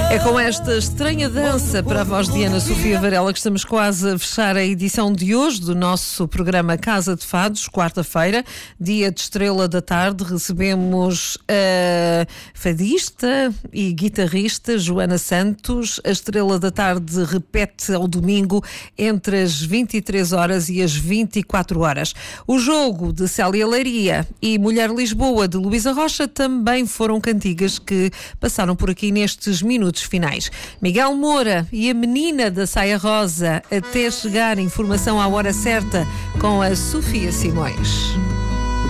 É com esta estranha dança para a voz de Ana Sofia Varela que estamos quase a fechar a edição de hoje do nosso programa Casa de Fados, quarta-feira, dia de Estrela da Tarde. Recebemos a fadista e guitarrista Joana Santos. A Estrela da Tarde repete ao domingo entre as 23 horas e as 24 horas. O jogo de Célia Leiria e Mulher Lisboa de Luísa Rocha também foram cantigas que passaram por aqui nestes minutos finais. Miguel Moura e a Menina da Saia Rosa, até chegar informação à hora certa com a Sofia Simões.